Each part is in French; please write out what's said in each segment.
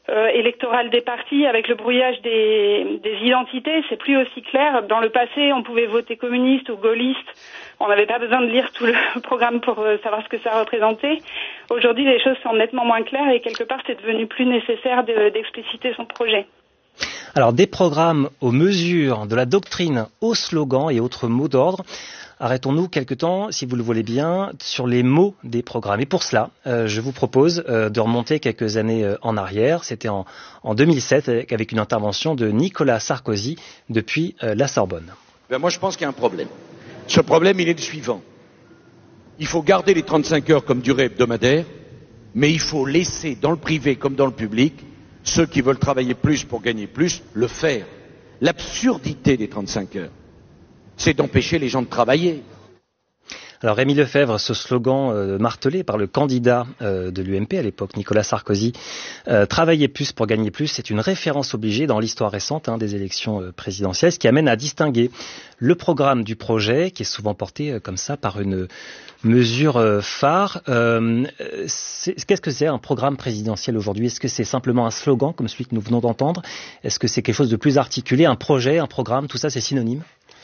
électorale des partis, avec le brouillage des identités, c'est plus aussi clair. Dans le passé, on pouvait voter communiste ou gaulliste. On n'avait pas besoin de lire tout le programme pour savoir ce que ça représentait. Aujourd'hui, les choses sont nettement moins claires et quelque part, c'est devenu plus nécessaire d'expliciter son projet. Alors, des programmes aux mesures de la doctrine, aux slogans et autres mots d'ordre. Arrêtons-nous quelque temps, si vous le voulez bien, sur les mots des programmes. Et pour cela, je vous propose de remonter quelques années en arrière. C'était en 2007, avec une intervention de Nicolas Sarkozy depuis la Sorbonne. Moi, je pense qu'il y a un problème. Ce problème, il est le suivant. Il faut garder les 35 heures comme durée hebdomadaire, mais il faut laisser, dans le privé comme dans le public, ceux qui veulent travailler plus pour gagner plus, le faire. L'absurdité des 35 heures, c'est d'empêcher les gens de travailler. Alors Rémi Lefebvre, ce slogan martelé par le candidat de l'UMP à l'époque, Nicolas Sarkozy, travailler plus pour gagner plus, c'est une référence obligée dans l'histoire récente des élections présidentielles, ce qui amène à distinguer le programme du projet, qui est souvent porté comme ça par une mesure phare. Qu'est-ce que c'est un programme présidentiel aujourd'hui? Est-ce que c'est simplement un slogan comme celui que nous venons d'entendre? Est-ce que c'est quelque chose de plus articulé, un projet, un programme, tout ça c'est synonyme?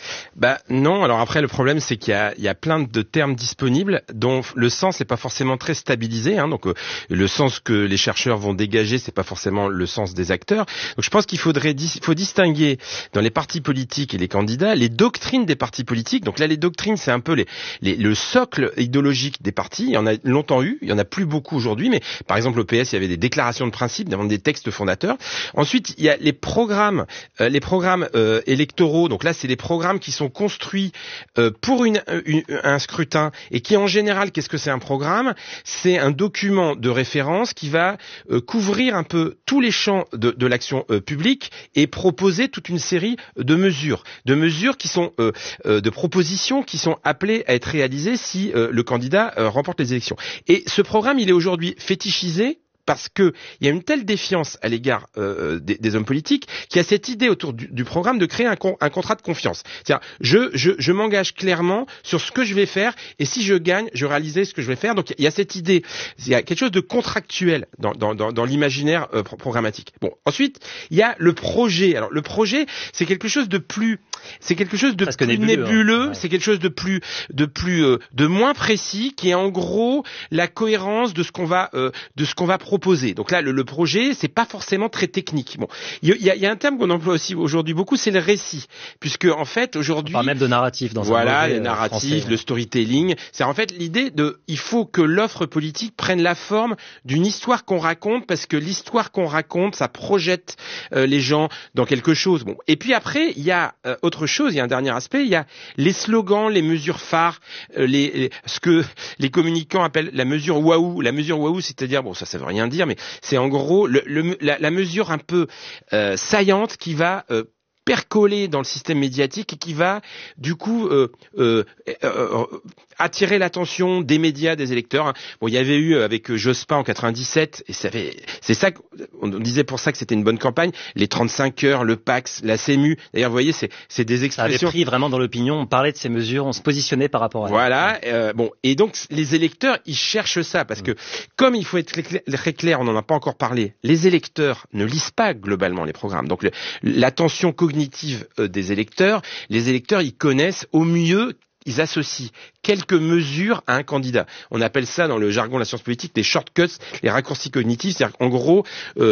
Non, alors après le problème c'est qu'il y a plein de termes disponibles dont le sens n'est pas forcément très stabilisé, donc le sens que les chercheurs vont dégager c'est pas forcément le sens des acteurs. Donc je pense qu'il faut distinguer dans les partis politiques et les candidats les doctrines des partis politiques. Donc là les doctrines c'est un peu le socle idéologique des partis, il y en a longtemps eu, il y en a plus beaucoup aujourd'hui, mais par exemple au PS il y avait des déclarations de principe, des textes fondateurs. Ensuite il y a les programmes électoraux, donc là c'est les programmes qui sont construits pour un scrutin et qui en général, qu'est-ce que c'est un programme? C'est un document de référence qui va couvrir un peu tous les champs de l'action publique et proposer toute une série de mesures qui sont de propositions qui sont appelées à être réalisées si le candidat remporte les élections. Et ce programme, il est aujourd'hui fétichisé parce que il y a une telle défiance à l'égard des hommes politiques qu'il y a cette idée autour du programme de créer un contrat de confiance. C'est-à-dire, je m'engage clairement sur ce que je vais faire et si je gagne, je réaliserai ce que je vais faire. Donc il y a cette idée, il y a quelque chose de contractuel dans l'imaginaire programmatique. Bon, ensuite il y a le projet. Alors le projet, c'est quelque chose de plus nébuleux, c'est quelque chose de moins précis, qui est en gros la cohérence de ce qu'on va proposer. Donc là, le projet, c'est pas forcément très technique. Bon, il y a un terme qu'on emploie aussi aujourd'hui beaucoup, c'est le récit, puisque en fait aujourd'hui, on parle même de narratif dans les narratifs, français, le storytelling. C'est en fait l'idée il faut que l'offre politique prenne la forme d'une histoire qu'on raconte, parce que l'histoire qu'on raconte, ça projette les gens dans quelque chose. Bon, et puis après, il y a autre chose, il y a un dernier aspect, il y a les slogans, les mesures phares, ce que les communicants appellent la mesure waouh. La mesure waouh, c'est-à-dire, bon, ça veut rien dire, mais c'est en gros la mesure un peu saillante qui va percoler dans le système médiatique et qui va du coup attirer l'attention des médias, des électeurs. Bon, il y avait eu avec Jospin en 97, et c'est ça on disait pour ça que c'était une bonne campagne, les 35 heures, le Pax, la CEMU. D'ailleurs, vous voyez, c'est des expressions. Ça avait pris vraiment dans l'opinion, on parlait de ces mesures, on se positionnait par rapport à voilà, bon, et donc les électeurs, ils cherchent ça, parce que comme il faut être très clair, on n'en a pas encore parlé, les électeurs ne lisent pas globalement les programmes. Donc l'attention cognitive des électeurs, les électeurs, ils connaissent au mieux, ils associent quelques mesures à un candidat. On appelle ça dans le jargon de la science politique des shortcuts, les raccourcis cognitifs. C'est-à-dire qu'en gros,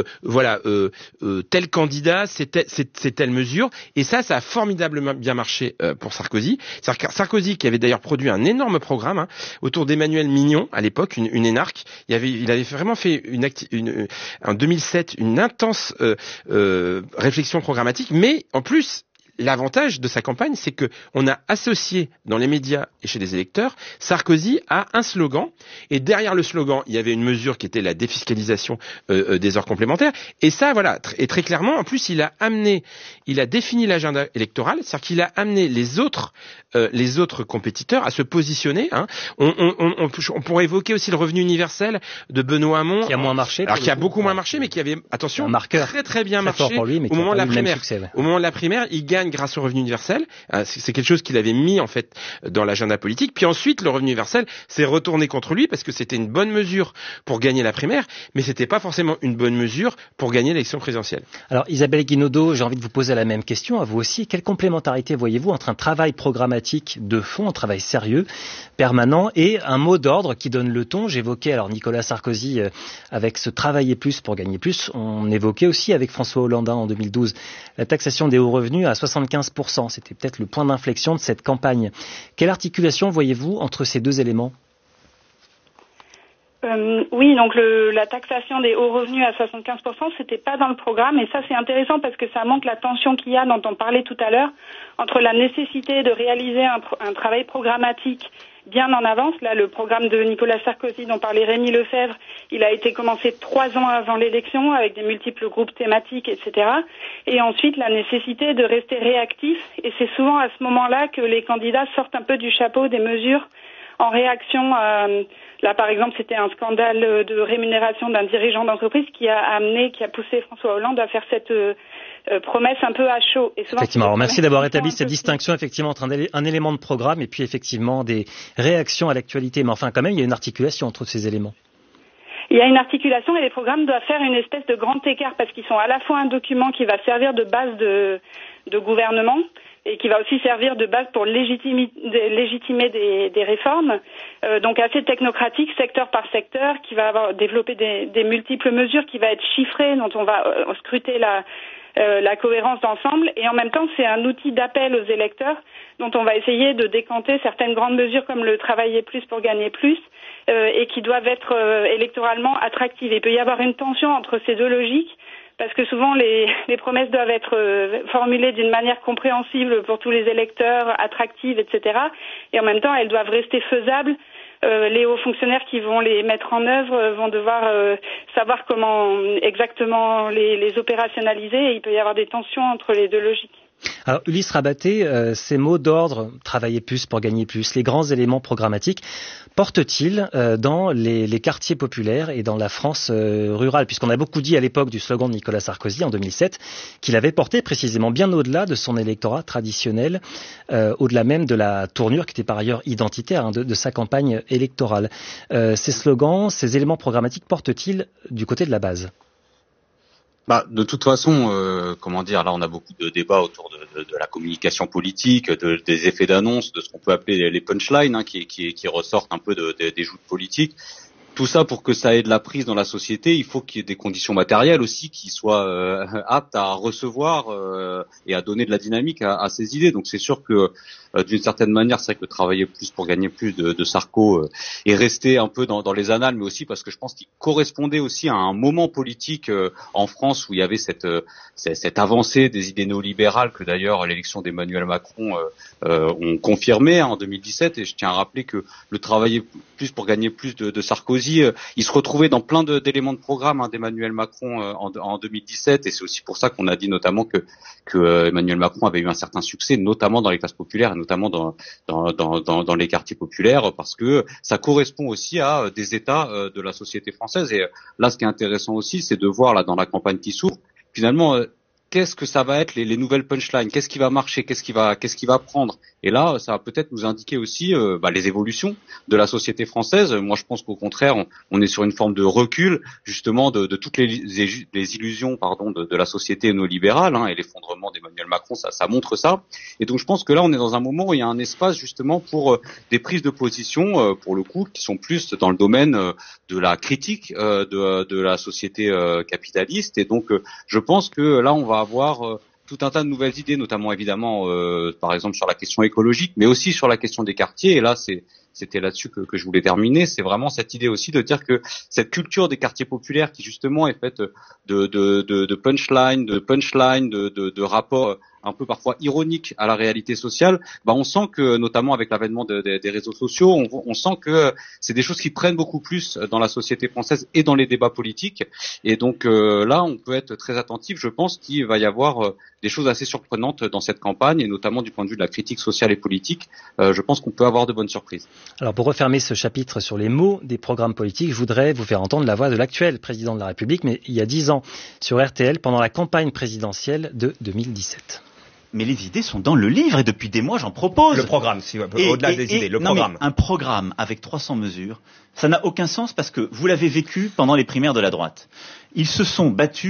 tel candidat, c'est telle mesure. Et ça a formidablement bien marché pour Sarkozy. C'est-à-dire que Sarkozy, qui avait d'ailleurs produit un énorme programme autour d'Emmanuel Mignon à l'époque, une énarque. Il avait vraiment fait en 2007 une intense réflexion programmatique, mais en plus. L'avantage de sa campagne, c'est que on a associé dans les médias et chez les électeurs Sarkozy à un slogan, et derrière le slogan, il y avait une mesure qui était la défiscalisation des heures complémentaires. Et ça, voilà, et très clairement, en plus, il a défini l'agenda électoral, c'est-à-dire qu'il a amené les autres compétiteurs à se positionner. On pourrait évoquer aussi le revenu universel de Benoît Hamon, qui a moins marché, alors qui a beaucoup moins marché, mais qui avait, attention, très très bien marché pour lui, mais au moment de la primaire. Succès, ouais. Au moment de la primaire, il gagne grâce au revenu universel. C'est quelque chose qu'il avait mis en fait dans l'agenda politique. Puis ensuite, le revenu universel s'est retourné contre lui parce que c'était une bonne mesure pour gagner la primaire, mais c'était pas forcément une bonne mesure pour gagner l'élection présidentielle. Alors Isabelle Guinaudot, j'ai envie de vous poser la même question à vous aussi. Quelle complémentarité voyez-vous entre un travail programmatique de fond, un travail sérieux, permanent, et un mot d'ordre qui donne le ton? J'évoquais alors Nicolas Sarkozy avec ce travailler plus pour gagner plus. On évoquait aussi avec François Hollande en 2012 la taxation des hauts revenus à 75%. C'était peut-être le point d'inflexion de cette campagne. Quelle articulation voyez-vous entre ces deux éléments? Oui, donc la taxation des hauts revenus à 75%, c'était pas dans le programme, et ça c'est intéressant parce que ça montre la tension qu'il y a, dont on parlait tout à l'heure, entre la nécessité de réaliser un travail programmatique bien en avance. Là, le programme de Nicolas Sarkozy dont parlait Rémi Lefebvre, il a été commencé 3 ans avant l'élection avec des multiples groupes thématiques, etc. Et ensuite, la nécessité de rester réactif, et c'est souvent à ce moment-là que les candidats sortent un peu du chapeau des mesures en réaction. Là, par exemple, c'était un scandale de rémunération d'un dirigeant d'entreprise qui a poussé François Hollande à faire cette promesse un peu à chaud. Et souvent, effectivement. Alors, merci d'avoir établi cette distinction effectivement entre un élément de programme et puis effectivement des réactions à l'actualité. Mais enfin, quand même, il y a une articulation entre ces éléments. Il y a une articulation, et les programmes doivent faire une espèce de grand écart parce qu'ils sont à la fois un document qui va servir de base de gouvernement et qui va aussi servir de base pour légitimer des réformes, donc assez technocratique, secteur par secteur, qui va développer des multiples mesures, qui va être chiffrée, dont on va scruter la cohérence d'ensemble, et en même temps c'est un outil d'appel aux électeurs dont on va essayer de décanter certaines grandes mesures comme le travailler plus pour gagner plus, et qui doivent être électoralement attractives. Il peut y avoir une tension entre ces deux logiques, parce que souvent les promesses doivent être formulées d'une manière compréhensible pour tous les électeurs, attractives, etc. Et en même temps, elles doivent rester faisables. Les hauts fonctionnaires qui vont les mettre en œuvre vont devoir savoir comment exactement les opérationnaliser, et il peut y avoir des tensions entre les deux logiques. Alors Ulysse Rabaté, ces mots d'ordre, travailler plus pour gagner plus, les grands éléments programmatiques, portent-ils dans les quartiers populaires et dans la France rurale? Puisqu'on a beaucoup dit à l'époque du slogan de Nicolas Sarkozy en 2007 qu'il avait porté précisément bien au-delà de son électorat traditionnel, au-delà même de la tournure qui était par ailleurs identitaire de sa campagne électorale. Ces slogans, ces éléments programmatiques portent-ils du côté de la base? De toute façon, comment dire, là on a beaucoup de débats autour de la communication politique, des effets d'annonce, de ce qu'on peut appeler les punchlines, qui ressortent un peu des joutes politiques. Tout ça, pour que ça ait de la prise dans la société, il faut qu'il y ait des conditions matérielles aussi qui soient aptes à recevoir et à donner de la dynamique à ces idées. Donc c'est sûr que d'une certaine manière, c'est vrai que travailler plus pour gagner plus de Sarko est resté un peu dans les annales, mais aussi parce que je pense qu'il correspondait aussi à un moment politique en France où il y avait cette avancée des idées néolibérales que d'ailleurs l'élection d'Emmanuel Macron ont confirmé en 2017. Et je tiens à rappeler que le travailler plus pour gagner plus de Sarkozy, il se retrouvait dans plein d'éléments de programme d'Emmanuel Macron en 2017, et c'est aussi pour ça qu'on a dit notamment que Emmanuel Macron avait eu un certain succès, notamment dans les classes populaires et notamment dans les quartiers populaires, parce que ça correspond aussi à des états de la société française. Et là, ce qui est intéressant aussi, c'est de voir là dans la campagne qui s'ouvre, finalement, qu'est-ce que ça va être les nouvelles punchlines, qu'est-ce qui va marcher, qu'est-ce qui va prendre. Et là, ça va peut-être nous indiquer aussi les évolutions de la société française. Moi, je pense qu'au contraire, on est sur une forme de recul, justement, de toutes les illusions, de la société néolibérale, et l'effondrement d'Emmanuel Macron, ça montre ça. Et donc, je pense que là, on est dans un moment où il y a un espace, justement, pour des prises de position, pour le coup, qui sont plus dans le domaine de la critique de la société capitaliste. Et donc, je pense que là, on va avoir tout un tas de nouvelles idées, notamment évidemment par exemple sur la question écologique, mais aussi sur la question des quartiers. Et là, c'était là-dessus que je voulais terminer. C'est vraiment cette idée aussi de dire que cette culture des quartiers populaires qui justement est faite de punchline, de rapports un peu parfois ironiques à la réalité sociale, on sent que, notamment avec l'avènement des réseaux sociaux, on sent que c'est des choses qui prennent beaucoup plus dans la société française et dans les débats politiques. Et donc là, on peut être très attentif. Je pense qu'il va y avoir des choses assez surprenantes dans cette campagne, et notamment du point de vue de la critique sociale et politique. Je pense qu'on peut avoir de bonnes surprises. Alors pour refermer ce chapitre sur les mots des programmes politiques, je voudrais vous faire entendre la voix de l'actuel président de la République, mais il y a 10 ans, sur RTL, pendant la campagne présidentielle de 2017. Mais les idées sont dans le livre et depuis des mois j'en propose. Le programme, au-delà des idées, le programme. Un programme avec 300 mesures, ça n'a aucun sens parce que vous l'avez vécu pendant les primaires de la droite. Ils se sont battus